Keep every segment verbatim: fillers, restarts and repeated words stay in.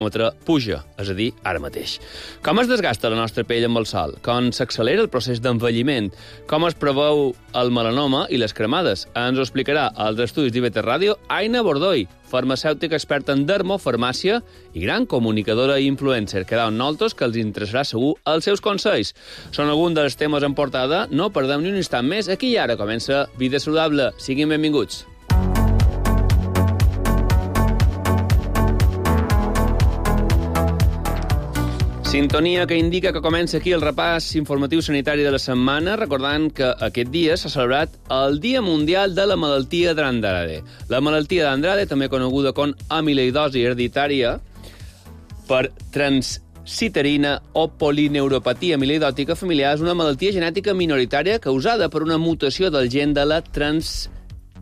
puja, és a dir, ara mateix. Com es desgasta la nostra pell amb el sol? Com s'accelera el procés d'envelliment? Com es preveu el melanoma i les cremades? Ens ho explicarà als estudis d'I V T Ràdio Aina Bordoi, farmacèutica experta en dermofarmàcia i gran comunicadora i influencer. Quedaven noltos que els interessarà segur els seus consells. Són alguns dels temes en portada. No perdem ni un instant més. Aquí i ara comença Vida Saludable. Siguin benvinguts. Sintonia que indica que comença aquí el repàs informatiu sanitari de la setmana, recordant que aquest dia s'ha celebrat el Dia Mundial de la Malaltia d'Andrade. La malaltia d'Andrade, també coneguda com amiloïdosi hereditària per transciterina o polineuropatia amiloidòtica familiar, és una malaltia genètica minoritària causada per una mutació del gen de la transcisterina.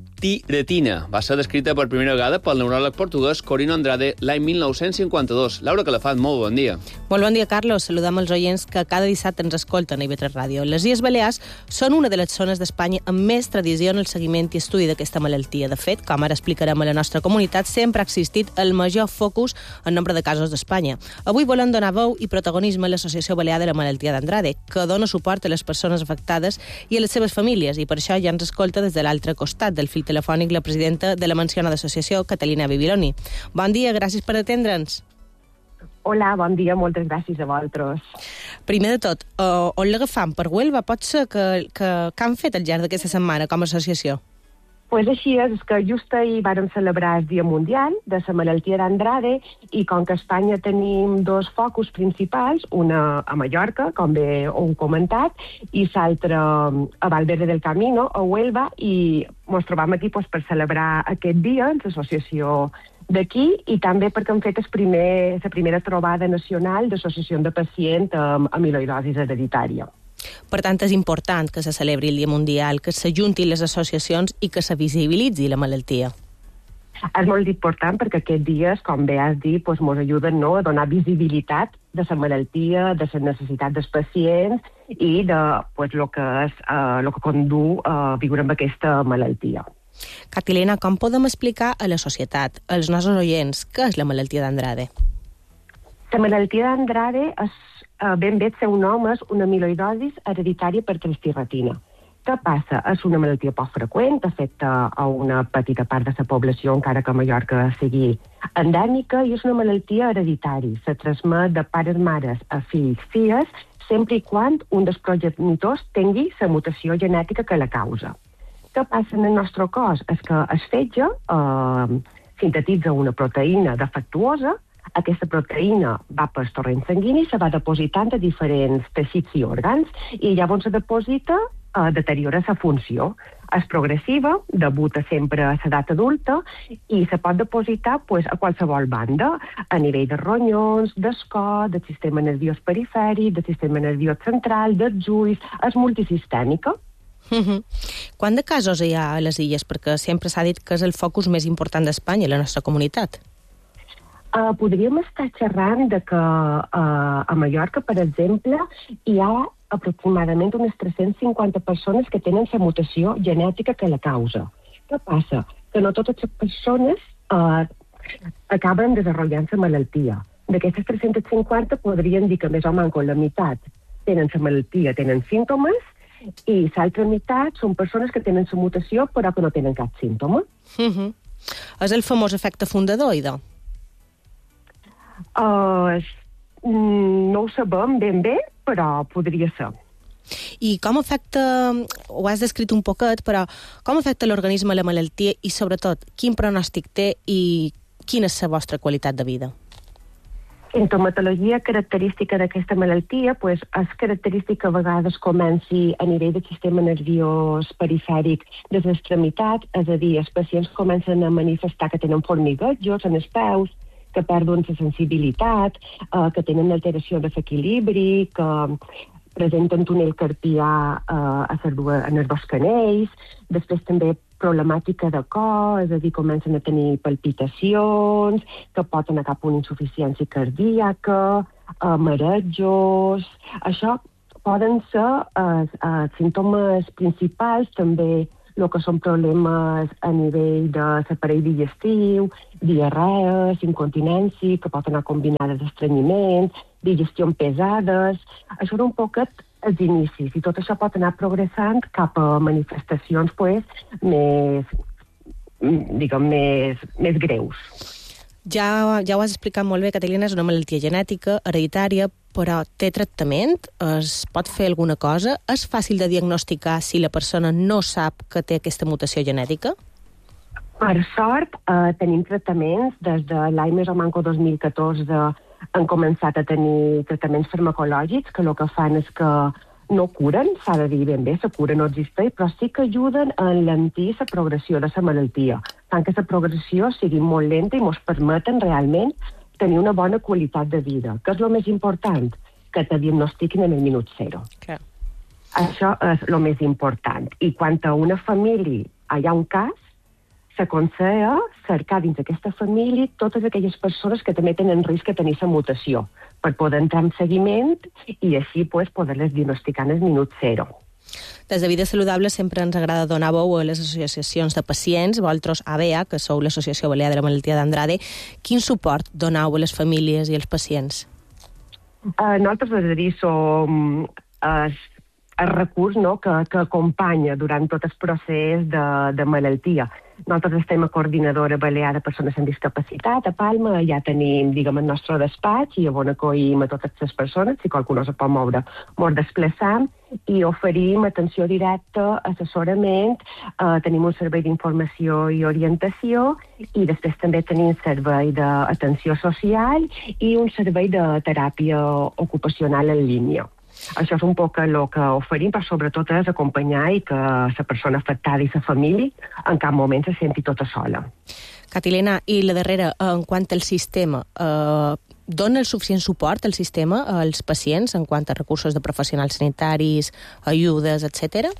Va ser descrita per primera vegada pel neuròleg portuguès Corino Andrade l'any mil nou-cents cinquanta-dos. Laura Calafat, molt bon dia. Molt bon dia, Carlos. Saludem els oients que cada dissabte ens escolten a I V tres Ràdio. Les Illes Balears són una de les zones d'Espanya amb més tradició en el seguiment i estudi d'aquesta malaltia. De fet, com ara explicarem a la nostra comunitat, sempre ha existit el major focus en nombre de casos d'Espanya. Avui volem donar veu i protagonisme a l'Associació Balear de la Malaltia d'Andrade, que dona suport a les persones afectades i a les seves famílies, i per això ja ens escolta des de l'altre costat del fil telefònic la presidenta de la mencionada associació, Catalina Bibiloni. Bon dia, gràcies per atendre'ns. Hola, bon dia, moltes gràcies a vosaltres. Primer de tot, uh, on l'agafam? Per Huelva? Pot ser que, que, que han fet al llarg d'aquesta setmana com a associació? Pues així és, és que just ahir vàrem celebrar el Dia Mundial de la Malaltia d'Andrade i com que a Espanya tenim dos focus principals, una a Mallorca, com bé heu comentat, i l'altre a Valverde del Camino, a Huelva, i ens trobam aquí pues, per celebrar aquest dia en l'associació d'aquí i també perquè hem fet el primer, la primera trobada nacional d'associació de pacients amb amiloïdosi hereditària. Per tant, és important que se celebri el Dia Mundial, que s'ajuntin les associacions i que se visibilitzi la malaltia. És molt important perquè aquests dies, com bé has dit, doncs, ens ajuden no, a donar visibilitat de la malaltia, de les necessitats dels pacients i de pues, lo que és, uh, lo que condu a viure amb aquesta malaltia. Catilina, com podem explicar a la societat, als nostres oients, què és la malaltia d'Andrade? La malaltia d'Andrade és Uh, ben bé el seu nom és una amiloïdosi hereditària per transtirretina. Què passa? És una malaltia poc freqüent, afecta a una petita part de la població, encara que a Mallorca sigui endèmica, i és una malaltia hereditària. Se transmet de pares, mares a fills, filles, sempre i quan un dels progenitors tingui la mutació genètica que la causa. Què passa en el nostre cos? És que el fetge eh, sintetitza una proteïna defectuosa. Aquesta proteïna va pel torrent sanguini, se va depositant a diferents teixits i òrgans i llavors se deposita, eh, deteriora la funció. És progressiva, debuta sempre a l'edat adulta i se pot depositar pues, a qualsevol banda, a nivell de ronyons, del cor, del sistema nerviós perifèric, del sistema nerviós central, dels ulls, és multisistèmica. Uh-huh. Quant de casos hi ha a les illes? Perquè sempre s'ha dit que és el focus més important d'Espanya, la nostra comunitat. Uh, podríem estar xerrant de que uh, a Mallorca, per exemple, hi ha aproximadament unes tres-centes cinquanta persones que tenen la mutació genètica que la causa. Què passa? Que no totes les persones uh, acaben desenvolupant la malaltia. D'aquestes tres-centes cinquanta podrien dir que més o menys la meitat tenen la malaltia, tenen símptomes, i l'altra meitat són persones que tenen la mutació però que no tenen cap símptoma. Uh-huh. És el famós efecte fundador, idò? Uh, no ho sabem ben bé, però podria ser. I com afecta, ho has descrit un poquet, però com afecta l'organisme la malaltia i, sobretot, quin pronòstic té i quina és la vostra qualitat de vida? Sintomatologia característica d'aquesta malaltia pues, és característica a vegades comenci a nivell del sistema nerviós perifèric de l'extremitat, és a dir, els pacients comencen a manifestar que tenen formiguejos en els peus, que perden la sensibilitat, eh, que tenen alteració de l'equilibri, que presenten túnel carpià eh, a ser, en els dos canells, després també problemàtica de cor, és a dir, comencen a tenir palpitacions, que pot anar cap a una insuficiència cardíaca, eh, marejos. Això poden ser eh, eh, símptomes principals, també el que són problemes a nivell de l'aparell digestiu, diarrees, incontinència, que pot anar combinades d'estrenyiments, digestions pesades. Això era un poquet els inicis, i tot això pot anar progressant cap a manifestacions pues, més, diguem, més, més greus. Ja, ja ho has explicat molt bé, Caterina, és una malaltia genètica, hereditària, però té tractament? Es pot fer alguna cosa? És fàcil de diagnosticar si la persona no sap que té aquesta mutació genètica? Per sort, eh, tenim tractaments. Des de l'any més o manco dos mil catorze han començat a tenir tractaments farmacològics que el que fan és que no curen, s'ha de dir ben bé, la cura no existeix, però sí que ajuden a enlentir la progressió de la malaltia. Fan que la progressió sigui molt lenta i ens permeten realment tenir una bona qualitat de vida. Què és el més important? Que te diagnostiquin en el minut zero. Clar. Això és el més important. I quan a una família hi ha un cas, s'aconsella cercar dins d'aquesta família totes aquelles persones que també tenen risc de tenir la mutació, per poder entrar en seguiment i així pues, poder-les diagnosticar en el minut zero. Des de Vida Saludable sempre ens agrada donar veu a les associacions de pacients, vosaltres A B A, que sou l'Associació Balear de la Malaltia d'Andrade. Quin suport donau a les famílies i als pacients? Uh, nosaltres, és a dir, som el, el recurs no, que, que acompanya durant tot el procés de, de malaltia. Nosaltres estem a Coordinadora Balear de Persones amb Discapacitat, a Palma, ja tenim, diguem, el nostre despatx i on acollim a totes les persones, si qualcú no se pot moure, mos desplaçam i oferim atenció directa, assessorament, eh, tenim un servei d'informació i orientació i després també tenim servei d'atenció social i un servei de teràpia ocupacional en línia. Això és un poc el que oferim, però sobretot és acompanyar i que la persona afectada i la família en cap moment se senti tota sola. Catilina, i la darrera, en quant al sistema, eh, dona el suficient suport al sistema als pacients en quant a recursos de professionals sanitaris, ajudes, etcètera?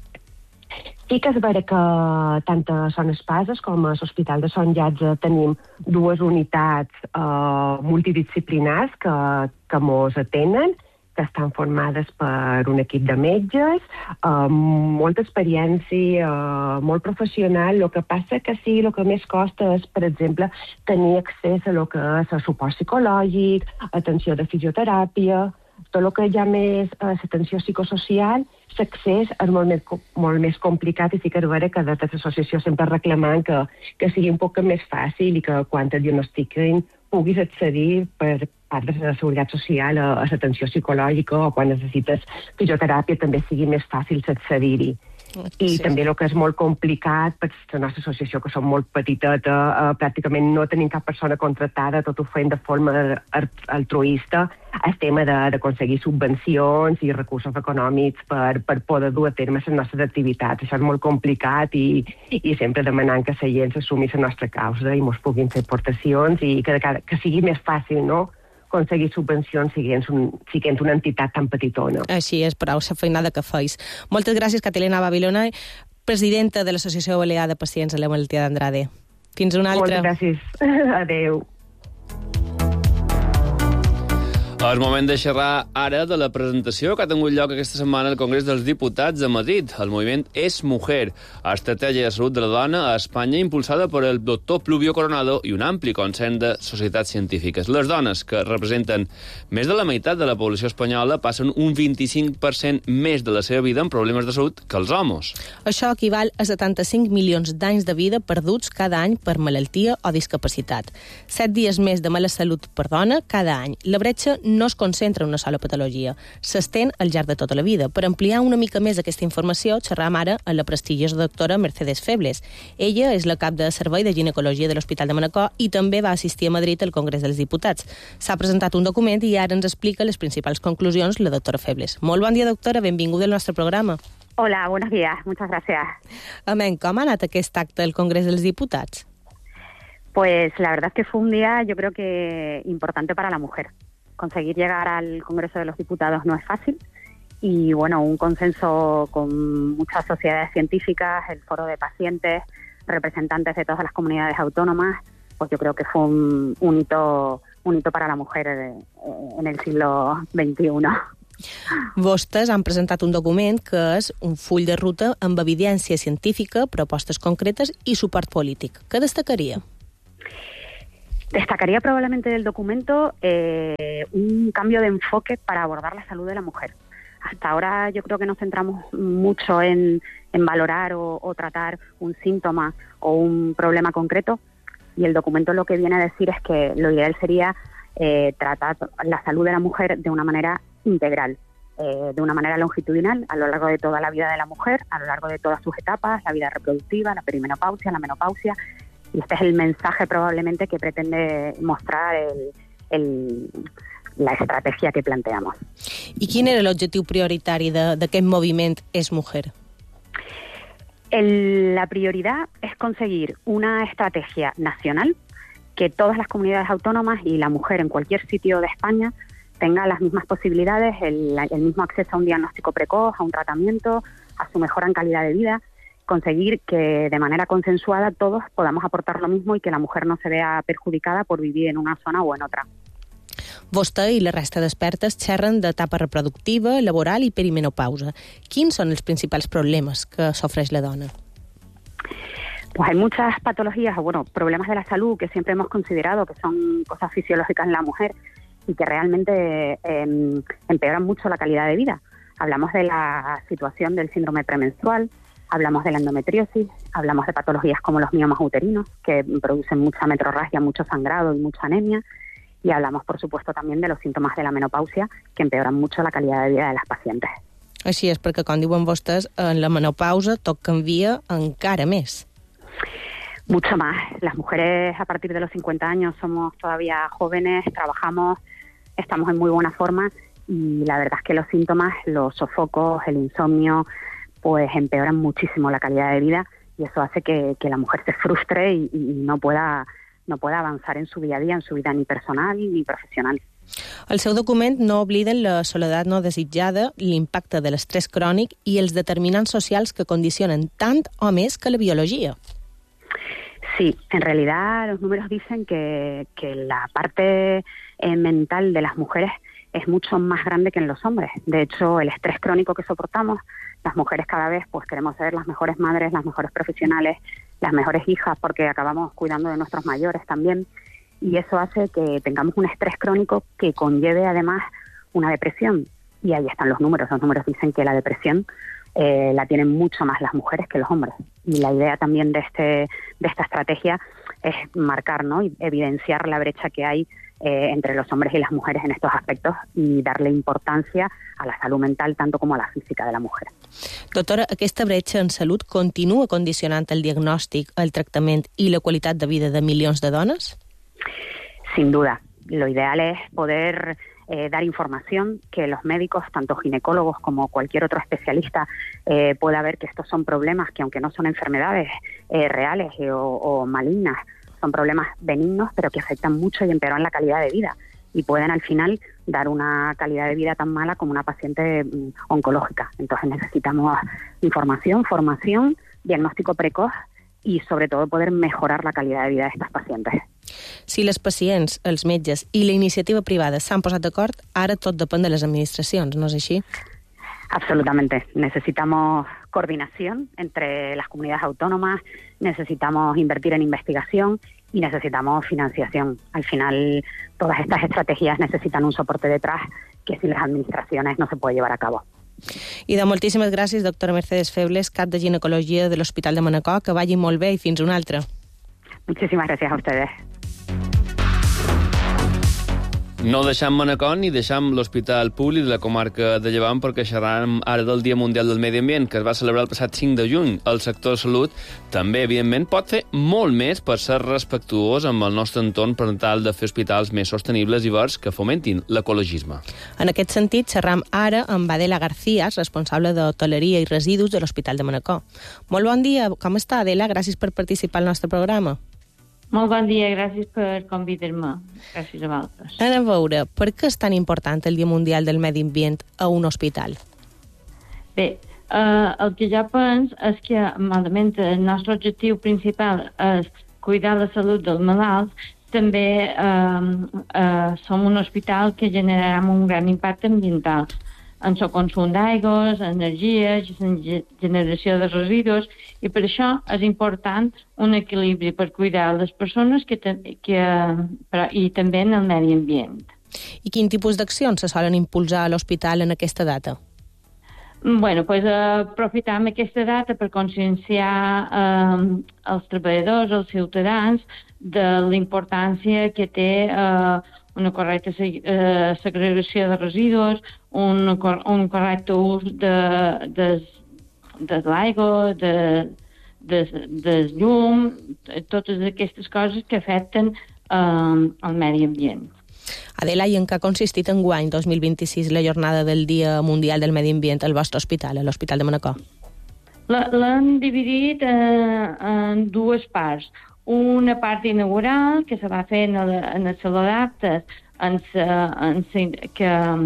Sí que és vera que tant a Son Espases com a l'Hospital de Son Llatge tenim dues unitats eh, multidisciplinars que, que mos atenen, que estan formades per un equip de metges, amb molta experiència, eh, molt professional. El que passa que sí, el que més costa és, per exemple, tenir accés a lo que és el suport psicològic, atenció de fisioteràpia, tot el que hi ha més a l'atenció psicosocial, l'accés és molt més, molt més complicat i sí que és vera que des de l'associació sempre reclamant que, que sigui un poc més fàcil i que quan et diagnostiquin puguis accedir per part de la Seguretat Social a, a l'atenció psicològica o quan necessites fisioteràpia també sigui més fàcil accedir-hi. I sí. També el que és molt complicat per la nostra associació, que som molt petiteta, eh, pràcticament no tenim cap persona contractada, tot ho fem de forma altruista, el tema d'aconseguir subvencions i recursos econòmics per, per poder dur a terme les nostres activitats. Això és molt complicat i, i sempre demanant que la gent s'assumi la nostra causa i ens puguin fer aportacions i que, que sigui més fàcil, no?, aconseguir subvencions siguent, un, siguent una entitat tan petitona. Així és, prou la feinada que feis. Moltes gràcies, Catilina Babilona, presidenta de l'Associació Balear de Pacients de la Malaltia d'Andrade. Fins una altra. Moltes gràcies. Adéu. És moment de xerrar ara de la presentació que ha tingut lloc aquesta setmana al Congrés dels Diputats de Madrid. El moviment És Mujer, estratègia de salut de la dona a Espanya, impulsada per el doctor Pluvio Coronado i un ampli consens de societats científiques. Les dones, que representen més de la meitat de la població espanyola, passen un vint-i-cinc per cent més de la seva vida en problemes de salut que els homes. Això equival a setanta-cinc milions d'anys de vida perduts cada any per malaltia o discapacitat. Set dies més de mala salut per dona cada any. La bretxa no es concentra en una sola patologia, s'estén al llarg de tota la vida. Per ampliar una mica més aquesta informació, xerram ara amb la prestigiosa doctora Mercedes Febles. Ella és la cap de servei de ginecologia de l'Hospital de Manacor i també va assistir a Madrid al Congrés dels Diputats. S'ha presentat un document i ara ens explica les principals conclusions la doctora Febles. Molt bon dia, doctora, benvinguda al nostre programa. Hola, buenos días, muchas gracias. Amén, com ha anat aquest acte del Congrés dels Diputats? Pues la verdad es que fue un día, yo creo que importante para la mujer. Conseguir llegar al Congreso de los Diputados no es fácil y, bueno, un consenso con muchas sociedades científicas, el foro de pacientes, representantes de todas las comunidades autónomas, pues yo creo que fue un, un hito un hito para la mujer en el siglo veintiuno. Vostès han presentat un document que és un full de ruta amb evidència científica, propostes concretes i suport polític. Què destacaria? Destacaría probablemente del documento eh, un cambio de enfoque para abordar la salud de la mujer. Hasta ahora yo creo que nos centramos mucho en, en valorar o, o tratar un síntoma o un problema concreto, y el documento lo que viene a decir es que lo ideal sería eh, tratar la salud de la mujer de una manera integral, eh, de una manera longitudinal, a lo largo de toda la vida de la mujer, a lo largo de todas sus etapas, la vida reproductiva, la perimenopausia, la menopausia, y este es el mensaje probablemente que pretende mostrar el, el, la estratègia que planteamos. I quin era l'objectiu prioritari d'aquest moviment És Mujer? El, la prioridad es conseguir una estrategia nacional que todas las comunidades autónomas y la mujer en cualquier sitio de España tenga las mismas posibilidades, el, el mismo acceso a un diagnóstico precoz, a un tratamiento, a su mejora en calidad de vida, conseguir que de manera consensuada todos podamos aportar lo mismo y que la mujer no se vea perjudicada por vivir en una zona o en otra. Vostè i la resta d'expertes xerren d'etapa reproductiva, laboral i perimenopausa. Quins són els principals problemes que sofreix la dona? Pues hay muchas patologías, o bueno, problemas de la salud que siempre hemos considerado que son cosas fisiológicas en la mujer y que realmente eh, empeoran mucho la calidad de vida. Hablamos de la situación del síndrome premenstrual, hablamos de la endometriosis, hablamos de patologías como los miomas uterinos, que producen mucha metrorragia, mucho sangrado y mucha anemia, y hablamos, por supuesto, también de los síntomas de la menopausia, que empeoran mucho la calidad de vida de las pacientes. Així és, perquè, com diuen vostès, en la menopausa tot canvia encara més. Mucho más. Las mujeres a partir de los cincuenta años somos todavía jóvenes, trabajamos, estamos en muy buena forma, y la verdad es que los síntomas, los sofocos, el insomnio, pues empeoran muchísimo la calidad de vida, y eso hace que, que la mujer se frustre y, y no pueda... no pueda avançar en su dia a dia, en su vida ni personal ni professional. El seu document no obliden la soledat no desitjada, l'impacte de l'estrès crònic i els determinants socials que condicionen tant o més que la biologia. Sí, en realidad los números dicen que, que la parte eh, mental de las mujeres es mucho más grande que en los hombres. De hecho, el estrés crónico que soportamos, las mujeres cada vez pues queremos ser las mejores madres, las mejores profesionales, las mejores hijas, porque acabamos cuidando de nuestros mayores también, y eso hace que tengamos un estrés crónico que conlleve además una depresión, y ahí están los números. Los números dicen que la depresión eh, la tienen mucho más las mujeres que los hombres, y la idea también de este de esta estrategia es marcar, ¿no?, y evidenciar la brecha que hay eh, entre los hombres y las mujeres en estos aspectos, y darle importancia a la salud mental tanto como a la física de la mujer. Doctora, aquesta bretxa en salut continua condicionant el diagnòstic, el tractament i la qualitat de vida de milions de dones? Sin duda. Lo ideal es poder eh, dar información, que los médicos, tanto ginecólogos como cualquier otro especialista, eh, pueda ver que estos son problemas que, aunque no son enfermedades eh, reales eh, o, o malignas, son problemas benignos, pero que afectan mucho y empeoran la calidad de vida, y pueden al final dar una calidad de vida tan mala como una paciente mm, oncológica. Entonces necesitamos información, formación, diagnóstico precoz y sobre todo poder mejorar la calidad de vida de estas pacientes. Si les pacients, els metges i la iniciativa privada s'han posat d'acord, ara tot depèn de les administracions, ¿no es així? Absolutamente. Necesitamos coordinación entre las comunidades autónomas, necesitamos invertir en investigación y necesitamos financiación. Al final, todas estas estrategias necesitan un soporte detrás que sin las administraciones no se puede llevar a cabo. I de moltíssimes gràcies, doctora Mercedes Febles, cap de ginecologia de l'Hospital de Manacor. Que vagi molt bé i fins una altra. Muchísimas gracias a ustedes. No deixam Manacor ni deixam l'Hospital Públic de la comarca de Llevant, perquè xerràrem ara del Dia Mundial del Medi Ambient, que es va celebrar el passat cinc de juny. El sector de salut també, evidentment, pot fer molt més per ser respectuós amb el nostre entorn per tal de fer hospitals més sostenibles i verds que fomentin l'ecologisme. En aquest sentit, xerram ara amb Adela García, responsable d'hoteleria i residus de l'Hospital de Manacor. Molt bon dia, com està, Adela? Gràcies per participar al nostre programa. Molt bon dia, gràcies per convidar-me. Gràcies a vosaltres. Anem a veure, per què és tan important el Dia Mundial del Medi Ambient a un hospital? Bé, eh, el que jo penso és que, malament, el nostre objectiu principal és cuidar la salut dels malalts. També eh, eh, som un hospital que generarà un gran impacte ambiental. en el consum d'aigües, energia, generació de residus, i per això és important un equilibri per cuidar les persones que, que, però, i també en el medi ambient. I quin tipus d'accions se solen impulsar a l'hospital en aquesta data? Bueno, pues, uh, aprofitam aquesta data per conscienciar uh, els treballadors, els ciutadans, de la importància que té uh, una correcta uh, segregació de residus, un, un correcte ús de, de, de l'aigua, de, de, de llum, totes aquestes coses que afecten uh, el medi ambient. Adela, i en què ha consistit enguany, dos mil vint-i-sis, la jornada del Dia Mundial del Medi Ambient al vostre hospital, a l'Hospital de Manacor? L'hem dividit eh, en dues parts. Una part inaugural, que se va fer en el, en el Saló d'Actes, en, en, que,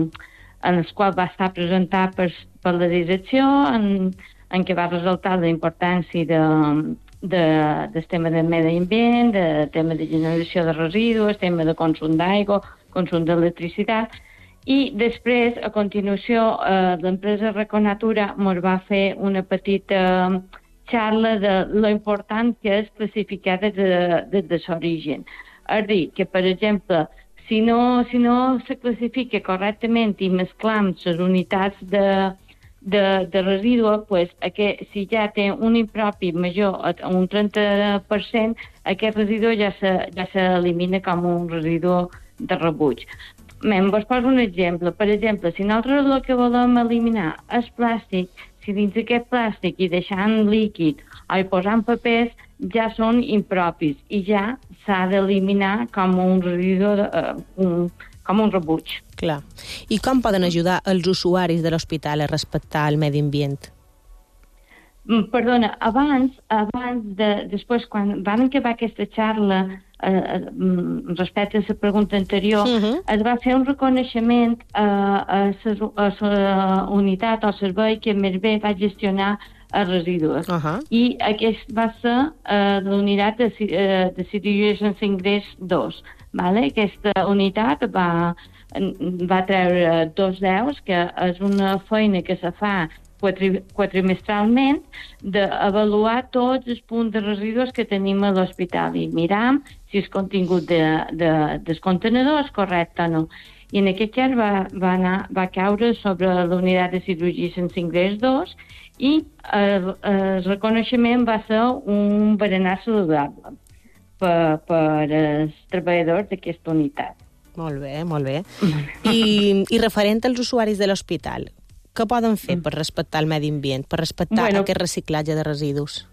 en el qual va estar presentat per, per la direcció, en, en què va resaltar la importància de, de, del tema del medi ambient, del tema de generació de residus, tema de consum d'aigua, consum d'electricitat, i després, a continuació, eh, l'empresa Reconatura ens va fer una petita eh, xarra de lo important que és classificar des de, des de l'origen. És a dir, que, per exemple, si no, si no se classifica correctament i mesclam les unitats de, de, de residu, pues, aquest, si ja té un impropi major a un trenta per cent, aquest residu ja s'elimina ja com un residu de rebuig. Mem, vos poso un exemple. Per exemple, si nosaltres el que volem eliminar és plàstic, si dins d'aquest plàstic i deixant líquid o hi posant papers, ja són impropis i ja s'ha d'eliminar com un residu, uh, un, com un rebuig. Clar. I com poden ajudar els usuaris de l'hospital a respectar el medi ambient? Perdona, abans, abans de, després, quan van acabar aquesta xarra eh, respecte a la pregunta anterior, uh -huh. es va fer un reconeixement a la unitat o servei que més bé va gestionar els residus. Uh -huh. I aquest va ser uh, la unitat de, uh, de cirurgia sense ingrés dos. Vale? Aquesta unitat va, va treure dos deus, que és una feina que se fa quadrimestralment, d'avaluar tots els punts de residus que tenim a l'hospital i miram si el contingut de, de, dels contenedors és correcte o no. I en aquest cas va, va, anar, va caure sobre la unitat de cirurgia sense ingrés dos i el, el reconeixement va ser un berenar saludable per, per els treballadors d'aquesta unitat. Molt bé, molt bé. I, i referent als usuaris de l'hospital, què poden fer per respectar el medi ambient, per respectar bueno, aquest reciclatge de residus?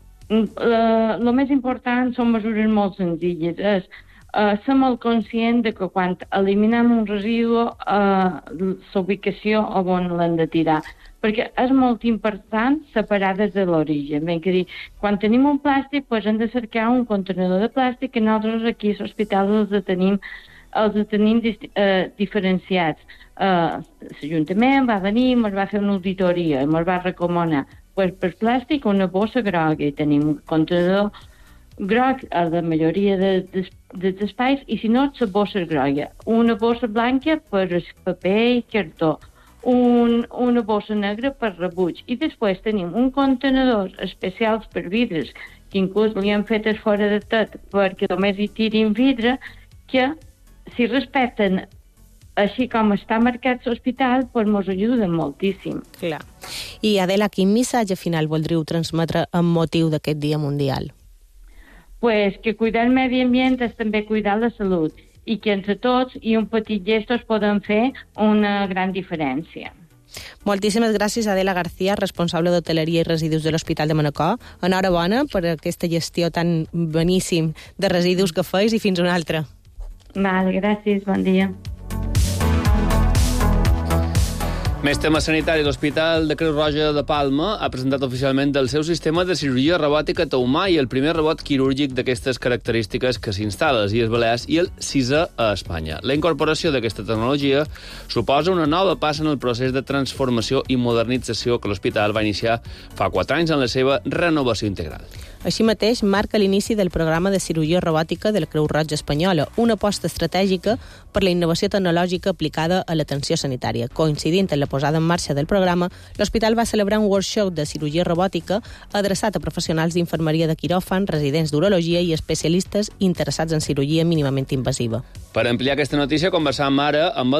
El més important són mesures molt senzilles. És uh, ser molt conscient de que quan eliminem un residu, uh, l'ubicació on l'hem de tirar. Perquè és molt important separar des de l'origen. Ben que dir, quan tenim un plàstic, doncs hem de cercar un contenidor de plàstic que nosaltres aquí a l'hospital els tenim, els tenim uh, diferenciats. Uh, l'Ajuntament va venir, ens va fer una auditoria i ens va recomanar pues, per plàstic una bossa groga i tenim un contenidor groc a la majoria de, de, dels espais i si no, la bossa groga. Una bossa blanca per paper i cartó, un, una bossa negra per rebuig i després tenim un contenidor especial per vidres que inclús li han fet fora de tot perquè només hi tirin vidre que si respecten així com està marcat l'hospital, doncs ens ajuden moltíssim. Clar. I Adela, quin missatge final voldríeu transmetre amb motiu d'aquest Dia Mundial? Pues que cuidar el medi ambient és també cuidar la salut i que entre tots i un petit gestos poden fer una gran diferència. Moltíssimes gràcies, Adela García, responsable d'hoteleria i residus de l'Hospital de Manacor. Enhorabona per aquesta gestió tan boníssim de residus que feis i fins una altra. Val, gràcies, bon dia. Més tema sanitari. L'Hospital de Creu Roja de Palma ha presentat oficialment el seu sistema de cirurgia robòtica Taumà i el primer robot quirúrgic d'aquestes característiques que s'instal·la a les Illes Balears i el sisè a Espanya. La incorporació d'aquesta tecnologia suposa una nova passa en el procés de transformació i modernització que l'hospital va iniciar fa quatre anys en la seva renovació integral. Així mateix, marca l'inici del programa de cirurgia robòtica de la Creu Roja Espanyola, una aposta estratègica per la innovació tecnològica aplicada a l'atenció sanitària. Coincidint en la posada en marxa del programa, l'hospital va celebrar un workshop de cirurgia robòtica adreçat a professionals d'infermeria de quiròfan, residents d'urologia i especialistes interessats en cirurgia mínimament invasiva. Per ampliar aquesta notícia, conversàvem ara amb